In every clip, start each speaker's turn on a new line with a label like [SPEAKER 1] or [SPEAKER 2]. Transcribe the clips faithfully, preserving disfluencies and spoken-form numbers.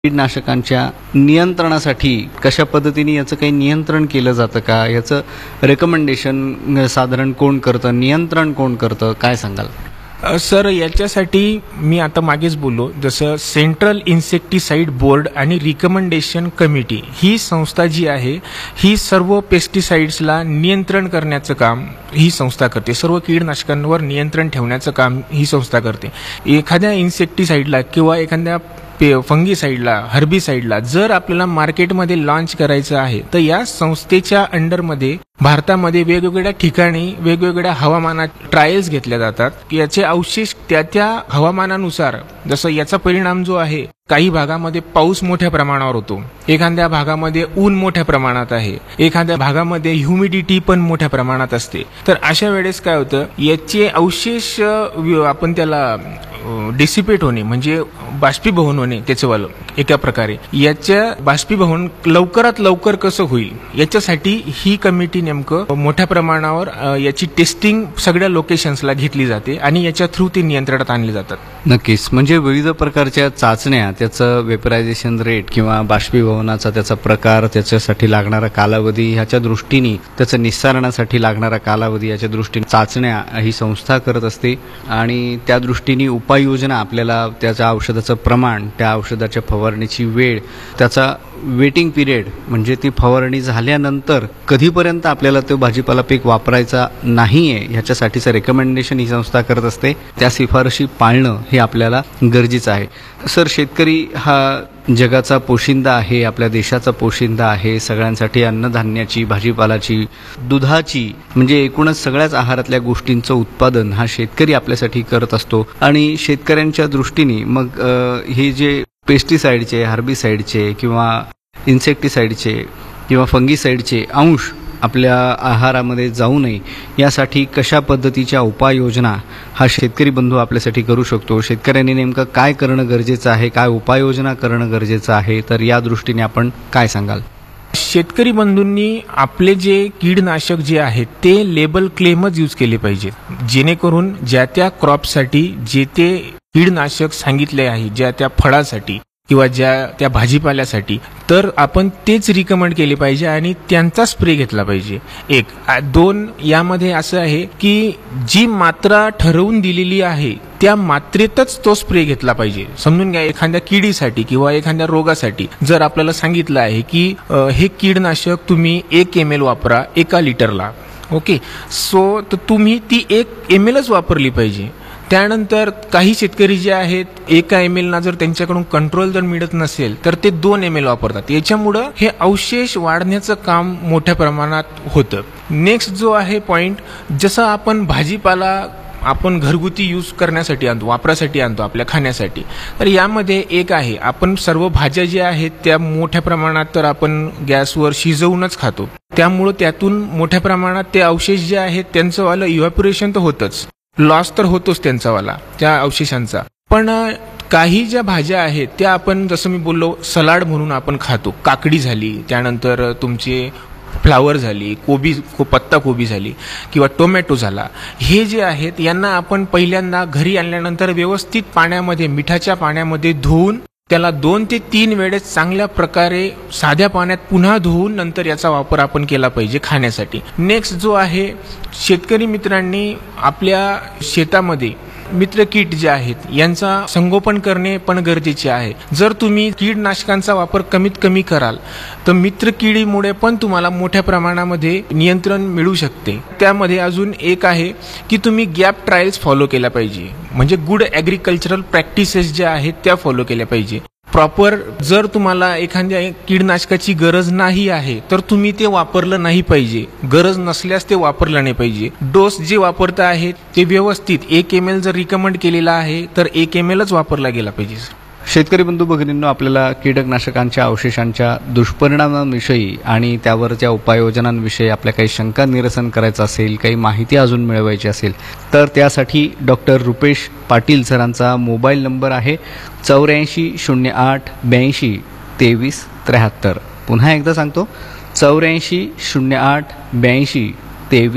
[SPEAKER 1] कीटकनाशकांच्या नियंत्रणासाठी कशा पद्धतीने याचं काही नियंत्रण केलं जातं का? याचं रेकमेंडेशन साधारण कोण करतं, नियंत्रण कोण करतं, काय सांगाल?
[SPEAKER 2] सर, याच्यासाठी मी आता मागेच बोललो, जसं सेंट्रल इन्सेक्टिसाइड बोर्ड आणि रिकमेंडेशन कमिटी ही संस्था जी आहे, ही सर्व पेस्टिसाइड्सला नियंत्रण करण्याचं काम ही संस्था करते. सर्व कीटकनाशकांवर नियंत्रण ठेवण्याचं काम ही संस्था करते. एखाद्या इन्सेक्टिसाइडला किंवा एखाद्या फंगीसाइडला, हर्बीसाइडला जर आपल्याला मार्केटमध्ये लॉन्च करायचं आहे, तर या संस्थेच्या अंडरमध्ये भारतामध्ये वेगवेगळ्या ठिकाणी वेगवेगळ्या हवामानात ट्रायल्स घेतल्या जातात. याचे अवशेष त्या त्या हवामानानुसार, जसं याचा परिणाम जो आहे, काही भागामध्ये पाऊस मोठ्या प्रमाणावर होतो, एखाद्या भागामध्ये ऊन मोठ्या प्रमाणात आहे, एखाद्या भागामध्ये ह्युमिडिटी पण मोठ्या प्रमाणात असते. तर अशा वेळेस काय होतं, याचे अवशेष आपण त्याला डिसिपेट होणे म्हणजे बाष्पीभवन होणे, त्याचं वालं एका प्रकारे याच्या बाष्पीभवन लवकरात लवकर कसं होईल याच्यासाठी ही कमिटी नेमकं मोठ्या प्रमाणावर याची टेस्टिंग सगळ्या लोकेशन्सला घेतली जाते आणि याच्या थ्रू ते नियंत्रणात आणले जातात.
[SPEAKER 1] नक्कीच, म्हणजे विविध प्रकारच्या चाचण्या, त्याचं वेपरायझेशन रेट किंवा बाष्पीभवनाचा त्याचा प्रकार, त्याच्यासाठी लागणारा कालावधी, ह्याच्या दृष्टीने त्याचं निस्सारणासाठी लागणारा कालावधी याच्या दृष्टीने चाचण्या ही संस्था करत असते आणि त्या दृष्टीने उपाययोजना आपल्याला त्याच्या औषधाचं प्रमाण, त्या औषधाच्या फवारणीची वेळ, त्याचा वेटिंग पिरियड म्हणजे ती फवारणी झाल्यानंतर कधीपर्यंत आपल्याला तो भाजीपाला पीक वापरायचा नाही आहे ह्याच्यासाठीचं रेकमेंडेशन ही संस्था करत असते. त्या शिफारशी पाळणं हे आपल्याला गरजेचं आहे. सर, शेतकरी हा जगाचा पोशिंदा आहे, आपल्या देशाचा पोशिंदा आहे. सगळ्यांसाठी अन्नधान्याची, भाजीपालाची, दुधाची म्हणजे एकूणच सगळ्याच आहारातल्या गोष्टींचं उत्पादन हा शेतकरी आपल्यासाठी करत असतो आणि शेतकऱ्यांच्या दृष्टीने मग हे जे पेस्टिसाइडचे, हर्बिसाइडचे किंवा इन्सेक्टिसाइडचे किंवा फंगीसाइडचे अंश आपल्या आहारामध्ये जाऊ नये यासाठी कशा पद्धतीच्या उपाययोजना हा शेतकरी बंधू आपल्यासाठी करू शकतो? शेतकऱ्यांनी नेमकं काय करणं गरजेचं आहे, काय उपाययोजना करणं गरजेचं आहे, तर या दृष्टीने आपण काय सांगाल?
[SPEAKER 2] शेतकरी बंधूंनी आपले जे कीडनाशक जे आहेत ते लेबल क्लेमच यूज केले पाहिजेत, जेणेकरून ज्या त्या क्रॉपसाठी जे ते कीडनाशक सांगितले आहे, ज्या त्या फळासाठी किंवा ज्या त्या भाजीपाल्यासाठी, तर आपण तेच रिकमेंड केले पाहिजे आणि त्यांचा स्प्रे घेतला पाहिजे. एक दोन यामध्ये असं आहे की जी मात्रा ठरवून दिलेली आहे त्या मात्रेतच तो स्प्रे घेतला पाहिजे. समजून घ्या, एखाद्या किडीसाठी किंवा एखाद्या रोगासाठी जर आपल्याला सांगितलं आहे की हे कीडनाशक तुम्ही एक एम एल वापरा एका लिटरला, ओके, सो तर तुम्ही ती एक एम एलच वापरली पाहिजे. त्यानंतर काही शेतकरी जे आहेत, एका एम एलना जर त्यांच्याकडून कंट्रोल जर मिळत नसेल तर ते दोन एम एल वापरतात. याच्यामुळं हे अवशेष वाढण्याचं काम मोठ्या प्रमाणात होतं. नेक्स्ट जो आहे पॉईंट, जसं आपण भाजीपाला आपण घरगुती यूज करण्यासाठी आणतो, वापरासाठी आणतो, आपल्या खाण्यासाठी, तर यामध्ये एक आहे, आपण सर्व भाज्या ज्या आहेत त्या मोठ्या प्रमाणात तर आपण गॅसवर शिजवूनच खातो. त्यामुळं त्यातून मोठ्या प्रमाणात ते अवशेष जे आहेत त्यांचं वालं इव्हॅपोरेशन तर होतंच, लॉस तर होतोच त्यांचावाला त्या अवशेषांचा. पण काही ज्या भाज्या आहेत त्या आपण, जसं मी बोललो, सलाड म्हणून आपण खातो. काकडी झाली, त्यानंतर तुमचे फ्लावर झाली, कोबी, पत्ता कोबी झाली किंवा टोमॅटो झाला, हे जे आहेत यांना आपण पहिल्यांदा घरी आणल्यानंतर व्यवस्थित पाण्यामध्ये, मिठाच्या पाण्यामध्ये धुवून त्याला दोन ते तीन वेळेस चांगल्या प्रकारे साध्या पाण्यात पुन्हा धुवून नंतर याचा वापर आपण केला पाहिजे खाण्यासाठी. नेक्स्ट जो आहे, शेतकरी मित्रांनी आपल्या शेतामध्ये मित्र कीट जे आहेत यांचा संगोपन करणे पण गरजेचे आहे. जर तुम्ही कीडनाशकांचा वापर कमीत कमी कराल तर मित्र किडीमुळे पण तुम्हाला मोठ्या प्रमाणामध्ये नियंत्रण मिळू शकते. त्यामध्ये अजून एक आहे की तुम्ही गॅप ट्रायल्स फॉलो केल्या पाहिजे, म्हणजे गुड ॲग्रिकल्चरल प्रॅक्टिसेस ज्या आहेत त्या फॉलो केल्या पाहिजे. प्रॉपर जर तुम्हाला एखाद्या कीडनाशकाची गरज नाही आहे तर तुम्ही ते वापरलं नाही पाहिजे, गरज नसल्यास ते वापरलं नाही पाहिजे. डोस जे वापरता आहेत ते व्यवस्थित एक एम एल जर रिकमेंड केलेला आहे तर एक एम एलच वापरला गेला पाहिजे.
[SPEAKER 1] शेतकरी बंधू भगिनींनो, आपल्याला कीटकनाशकांच्या अवशेषांच्या दुष्परिणामांविषयी आणि त्यावरच्या उपाययोजनांविषयी आपल्या काही शंका निरसन करायचं असेल, काही माहिती अजून मिळवायची असेल तर त्यासाठी डॉक्टर रुपेश पाटील सरांचा मोबाईल नंबर आहे चौऱ्याऐंशी शून्य आठ ब्याऐंशी तेवीस त्र्याहत्तर. पुन्हा एकदा सांगतो, चौऱ्याऐंशी शून्य आठ ब्याऐंशी तेवीस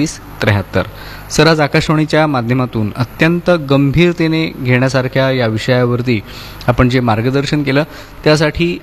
[SPEAKER 1] त्र्याहत्तर. सर, आज आकाशवाणीच्या माध्यमातून अत्यंत गंभीरतेने घेण्यासारख्या या विषयावरती आपण जे मार्गदर्शन केलं त्यासाठी